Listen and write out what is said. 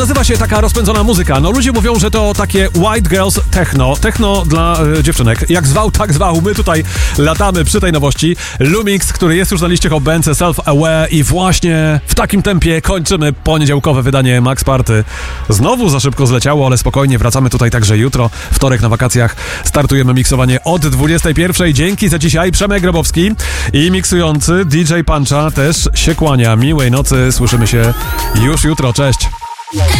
Nazywa się taka rozpędzona muzyka. No ludzie mówią, że to takie white girls techno. Techno dla dziewczynek. Jak zwał, tak zwał. My tutaj latamy przy tej nowości. Lumix, który jest już na liście Hot Bands, Self-Aware i właśnie w takim tempie kończymy poniedziałkowe wydanie Max Party. Znowu za szybko zleciało, ale spokojnie, wracamy tutaj także jutro. Wtorek na wakacjach. Startujemy miksowanie od 21:00. Dzięki za dzisiaj. Przemek Grabowski i miksujący DJ Puncha też się kłania. Miłej nocy. Słyszymy się już jutro. Cześć.